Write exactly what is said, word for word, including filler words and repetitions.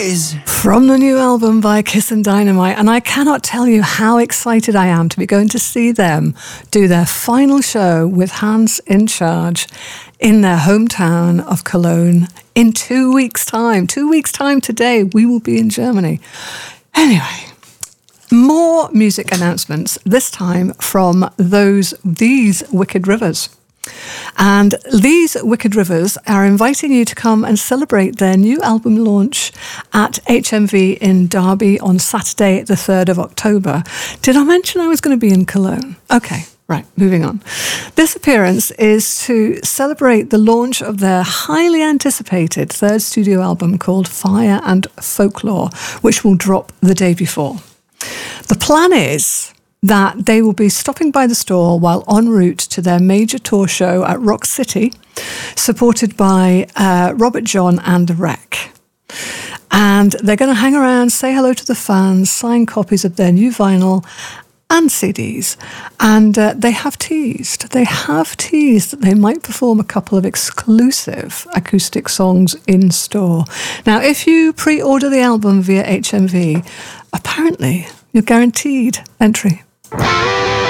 Boys! From the new album by Kiss and Dynamite, and I cannot tell you how excited I am to be going to see them do their final show with Hans in Charge in their hometown of Cologne in two weeks' time. Two weeks' time today, we will be in Germany. Anyway, more music announcements, this time from those these Wicked Rivers. And these Wicked Rivers are inviting you to come and celebrate their new album launch at H M V in Derby on Saturday, the third of October. Did I mention I was going to be in Cologne? Okay, right, moving on. This appearance is to celebrate the launch of their highly anticipated third studio album called Fire and Folklore, which will drop the day before. The plan is that they will be stopping by the store while en route to their major tour show at Rock City, supported by uh, Robert John and The Wreck. And they're going to hang around, say hello to the fans, sign copies of their new vinyl and C Ds. And uh, they have teased, they have teased that they might perform a couple of exclusive acoustic songs in store. Now, if you pre-order the album via H M V, apparently you're guaranteed entry.